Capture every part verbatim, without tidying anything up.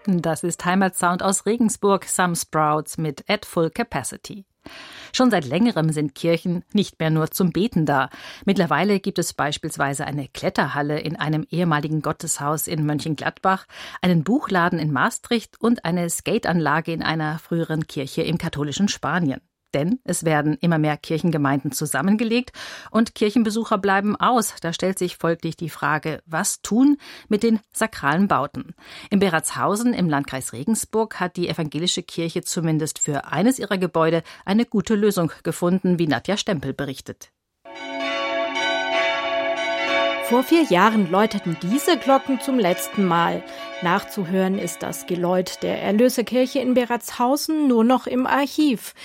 Das ist Heimatsound aus Regensburg, Some Sprouts mit At Full Capacity. Schon seit längerem sind Kirchen nicht mehr nur zum Beten da. Mittlerweile gibt es beispielsweise eine Kletterhalle in einem ehemaligen Gotteshaus in Mönchengladbach, einen Buchladen in Maastricht und eine Skateanlage in einer früheren Kirche im katholischen Spanien. Denn es werden immer mehr Kirchengemeinden zusammengelegt und Kirchenbesucher bleiben aus. Da stellt sich folglich die Frage, was tun mit den sakralen Bauten? In Beratshausen im Landkreis Regensburg hat die evangelische Kirche zumindest für eines ihrer Gebäude eine gute Lösung gefunden, wie Nadja Stempel berichtet. Vor vier Jahren läuteten diese Glocken zum letzten Mal. Nachzuhören ist das Geläut der Erlöserkirche in Beratshausen nur noch im Archiv.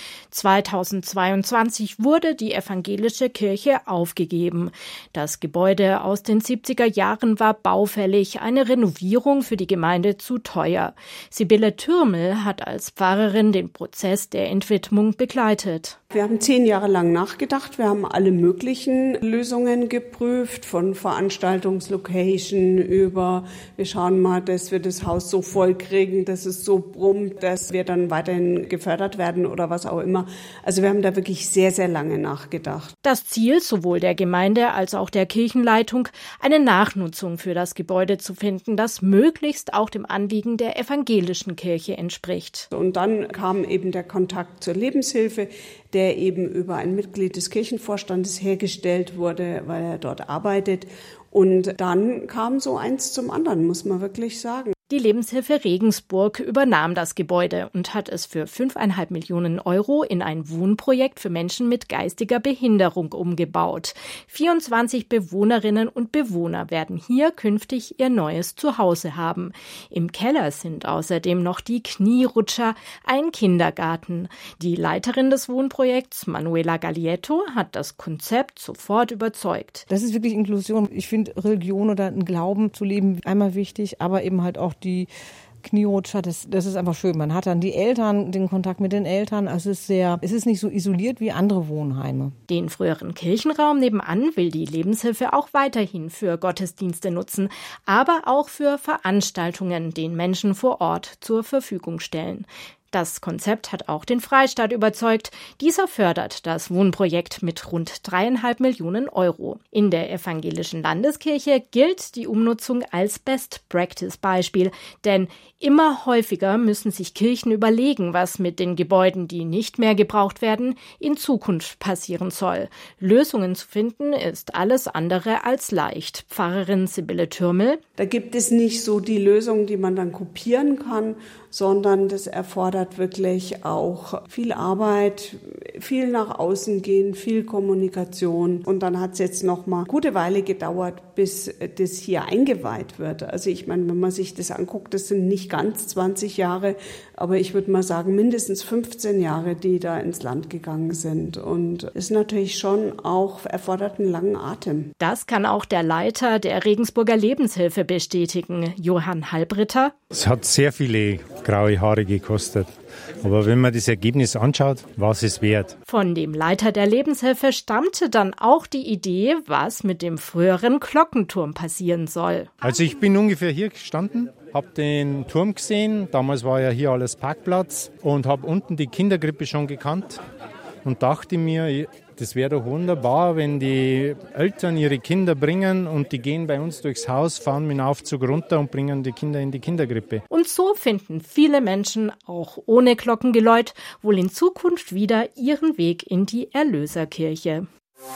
zweitausendzweiundzwanzig wurde die evangelische Kirche aufgegeben. Das Gebäude aus den siebziger Jahren war baufällig, eine Renovierung für die Gemeinde zu teuer. Sibylle Türmel hat als Pfarrerin den Prozess der Entwidmung begleitet. Wir haben zehn Jahre lang nachgedacht. Wir haben alle möglichen Lösungen geprüft, von Veranstaltungslocation über, wir schauen mal, dass wir das Haus so voll kriegen, dass es so brummt, dass wir dann weiterhin gefördert werden oder was auch immer. Also wir haben da wirklich sehr, sehr lange nachgedacht. Das Ziel sowohl der Gemeinde als auch der Kirchenleitung, eine Nachnutzung für das Gebäude zu finden, das möglichst auch dem Anliegen der evangelischen Kirche entspricht. Und dann kam eben der Kontakt zur Lebenshilfe, der eben über ein Mitglied des Kirchenvorstandes hergestellt wurde, weil er dort arbeitet. Und dann kam so eins zum anderen, muss man wirklich sagen. Die Lebenshilfe Regensburg übernahm das Gebäude und hat es für fünfeinhalb Millionen Euro in ein Wohnprojekt für Menschen mit geistiger Behinderung umgebaut. vierundzwanzig Bewohnerinnen und Bewohner werden hier künftig ihr neues Zuhause haben. Im Keller sind außerdem noch die Knierutscher, ein Kindergarten. Die Leiterin des Wohnprojekts, Manuela Gaglietto, hat das Konzept sofort überzeugt. Das ist wirklich Inklusion. Ich finde, Religion oder ein Glauben zu leben einmal wichtig, aber eben halt auch die Knierutscher, das, das ist einfach schön. Man hat dann die Eltern, den Kontakt mit den Eltern. Also es ist sehr, es ist nicht so isoliert wie andere Wohnheime. Den früheren Kirchenraum nebenan will die Lebenshilfe auch weiterhin für Gottesdienste nutzen, aber auch für Veranstaltungen den Menschen vor Ort zur Verfügung stellen. Das Konzept hat auch den Freistaat überzeugt. Dieser fördert das Wohnprojekt mit rund dreieinhalb Millionen Euro. In der evangelischen Landeskirche gilt die Umnutzung als Best-Practice-Beispiel, denn immer häufiger müssen sich Kirchen überlegen, was mit den Gebäuden, die nicht mehr gebraucht werden, in Zukunft passieren soll. Lösungen zu finden ist alles andere als leicht. Pfarrerin Sibylle Türmel: Da gibt es nicht so die Lösung, die man dann kopieren kann, sondern das erfordert wirklich auch viel Arbeit, viel nach außen gehen, viel Kommunikation. Und dann hat es jetzt noch mal eine gute Weile gedauert, bis das hier eingeweiht wird. Also ich meine, wenn man sich das anguckt, das sind nicht ganz zwanzig Jahre, aber ich würde mal sagen mindestens fünfzehn Jahre, die da ins Land gegangen sind. Und es ist natürlich schon auch erfordert einen langen Atem. Das kann auch der Leiter der Regensburger Lebenshilfe bestätigen, Johann Halbritter. Es hat sehr viele graue Haare gekostet. Aber wenn man das Ergebnis anschaut, war es wert. Von dem Leiter der Lebenshilfe stammte dann auch die Idee, was mit dem früheren Glockenturm passieren soll. Also ich bin ungefähr hier gestanden, habe den Turm gesehen. Damals war ja hier alles Parkplatz und habe unten die Kinderkrippe schon gekannt und dachte mir, das wäre doch wunderbar, wenn die Eltern ihre Kinder bringen und die gehen bei uns durchs Haus, fahren mit dem Aufzug runter und bringen die Kinder in die Kinderkrippe. Und so finden viele Menschen, auch ohne Glockengeläut, wohl in Zukunft wieder ihren Weg in die Erlöserkirche.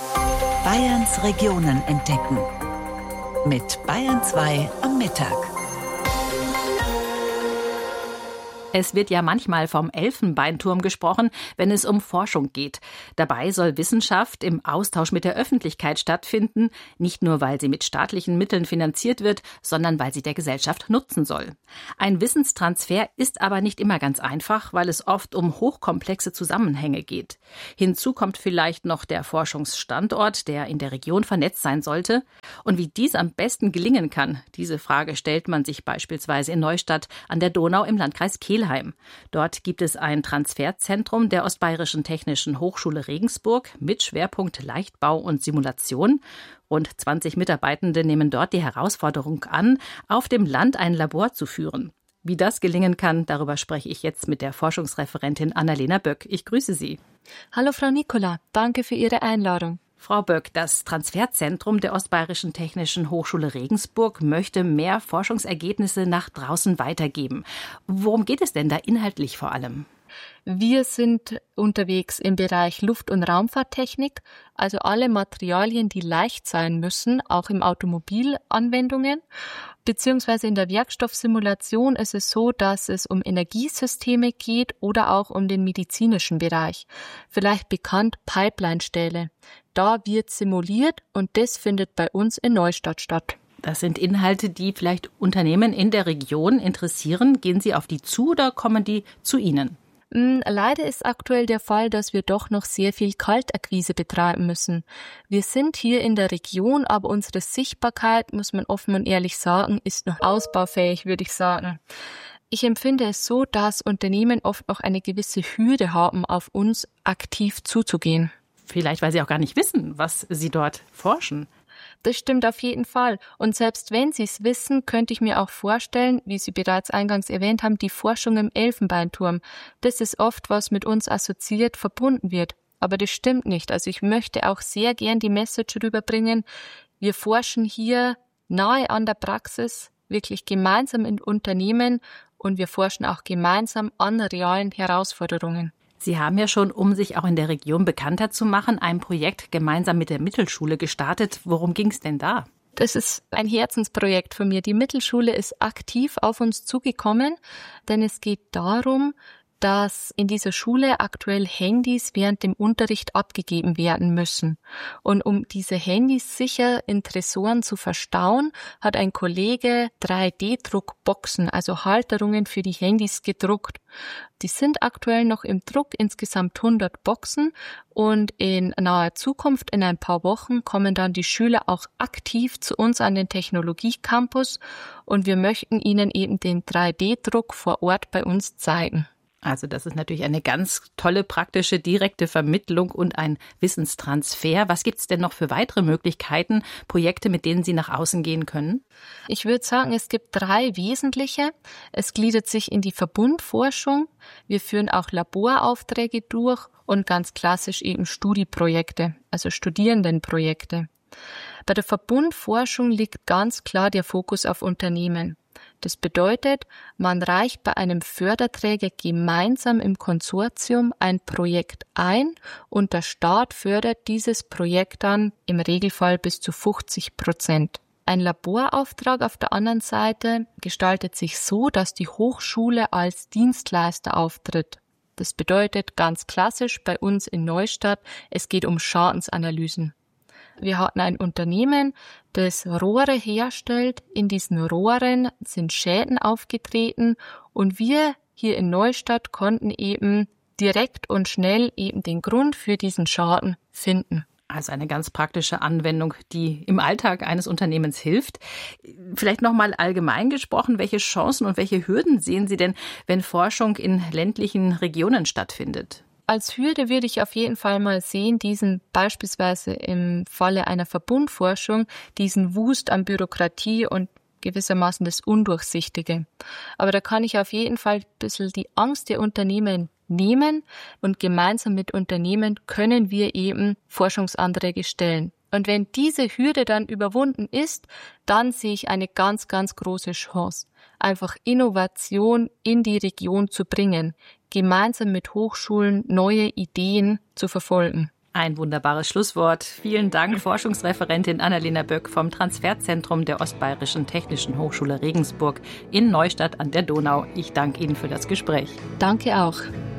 Bayerns Regionen entdecken. Mit Bayern zwei am Mittag. Es wird ja manchmal vom Elfenbeinturm gesprochen, wenn es um Forschung geht. Dabei soll Wissenschaft im Austausch mit der Öffentlichkeit stattfinden, nicht nur, weil sie mit staatlichen Mitteln finanziert wird, sondern weil sie der Gesellschaft nutzen soll. Ein Wissenstransfer ist aber nicht immer ganz einfach, weil es oft um hochkomplexe Zusammenhänge geht. Hinzu kommt vielleicht noch der Forschungsstandort, der in der Region vernetzt sein sollte. Und wie dies am besten gelingen kann, diese Frage stellt man sich beispielsweise in Neustadt an der Donau im Landkreis Kelheim. Dort gibt es ein Transferzentrum der Ostbayerischen Technischen Hochschule Regensburg mit Schwerpunkt Leichtbau und Simulation. Rund zwanzig Mitarbeitende nehmen dort die Herausforderung an, auf dem Land ein Labor zu führen. Wie das gelingen kann, darüber spreche ich jetzt mit der Forschungsreferentin Annalena Böck. Ich grüße Sie. Hallo Frau Nicola, danke für Ihre Einladung. Frau Böck, das Transferzentrum der Ostbayerischen Technischen Hochschule Regensburg möchte mehr Forschungsergebnisse nach draußen weitergeben. Worum geht es denn da inhaltlich vor allem? Wir sind unterwegs im Bereich Luft- und Raumfahrttechnik, also alle Materialien, die leicht sein müssen, auch im Automobilanwendungen. Beziehungsweise in der Werkstoffsimulation ist es so, dass es um Energiesysteme geht oder auch um den medizinischen Bereich. Vielleicht bekannt Pipeline-Stähle. Da wird simuliert und das findet bei uns in Neustadt statt. Das sind Inhalte, die vielleicht Unternehmen in der Region interessieren. Gehen Sie auf die zu oder kommen die zu Ihnen? Leider ist aktuell der Fall, dass wir doch noch sehr viel Kaltakquise betreiben müssen. Wir sind hier in der Region, aber unsere Sichtbarkeit, muss man offen und ehrlich sagen, ist noch ausbaufähig, würde ich sagen. Ich empfinde es so, dass Unternehmen oft noch eine gewisse Hürde haben, auf uns aktiv zuzugehen. Vielleicht, weil sie auch gar nicht wissen, was sie dort forschen. Das stimmt auf jeden Fall. Und selbst wenn Sie es wissen, könnte ich mir auch vorstellen, wie Sie bereits eingangs erwähnt haben, die Forschung im Elfenbeinturm. Das ist oft, was mit uns assoziiert verbunden wird. Aber das stimmt nicht. Also ich möchte auch sehr gern die Message rüberbringen. Wir forschen hier nahe an der Praxis, wirklich gemeinsam in Unternehmen und wir forschen auch gemeinsam an realen Herausforderungen. Sie haben ja schon, um sich auch in der Region bekannter zu machen, ein Projekt gemeinsam mit der Mittelschule gestartet. Worum ging es denn da? Das ist ein Herzensprojekt von mir. Die Mittelschule ist aktiv auf uns zugekommen, denn es geht darum, dass in dieser Schule aktuell Handys während dem Unterricht abgegeben werden müssen. Und um diese Handys sicher in Tresoren zu verstauen, hat ein Kollege drei D Druckboxen, also Halterungen für die Handys gedruckt. Die sind aktuell noch im Druck, insgesamt hundert Boxen. Und in naher Zukunft, in ein paar Wochen, kommen dann die Schüler auch aktiv zu uns an den Technologiecampus. Und wir möchten ihnen eben den drei D Druck vor Ort bei uns zeigen. Also das ist natürlich eine ganz tolle, praktische, direkte Vermittlung und ein Wissenstransfer. Was gibt es denn noch für weitere Möglichkeiten, Projekte, mit denen Sie nach außen gehen können? Ich würde sagen, es gibt drei wesentliche. Es gliedert sich in die Verbundforschung. Wir führen auch Laboraufträge durch und ganz klassisch eben Studieprojekte, also Studierendenprojekte. Bei der Verbundforschung liegt ganz klar der Fokus auf Unternehmen. Das bedeutet, man reicht bei einem Förderträger gemeinsam im Konsortium ein Projekt ein und der Staat fördert dieses Projekt dann im Regelfall bis zu fünfzig Prozent. Ein Laborauftrag auf der anderen Seite gestaltet sich so, dass die Hochschule als Dienstleister auftritt. Das bedeutet ganz klassisch bei uns in Neustadt, es geht um Schadensanalysen. Wir hatten ein Unternehmen, das Rohre herstellt. In diesen Rohren sind Schäden aufgetreten und wir hier in Neustadt konnten eben direkt und schnell eben den Grund für diesen Schaden finden. Also eine ganz praktische Anwendung, die im Alltag eines Unternehmens hilft. Vielleicht noch mal allgemein gesprochen, welche Chancen und welche Hürden sehen Sie denn, wenn Forschung in ländlichen Regionen stattfindet? Als Hürde würde ich auf jeden Fall mal sehen, diesen beispielsweise im Falle einer Verbundforschung, diesen Wust an Bürokratie und gewissermaßen das Undurchsichtige. Aber da kann ich auf jeden Fall ein bisschen die Angst der Unternehmen nehmen und gemeinsam mit Unternehmen können wir eben Forschungsanträge stellen. Und wenn diese Hürde dann überwunden ist, dann sehe ich eine ganz, ganz große Chance, einfach Innovation in die Region zu bringen, gemeinsam mit Hochschulen neue Ideen zu verfolgen. Ein wunderbares Schlusswort. Vielen Dank, Forschungsreferentin Annalena Böck vom Transferzentrum der Ostbayerischen Technischen Hochschule Regensburg in Neustadt an der Donau. Ich danke Ihnen für das Gespräch. Danke auch.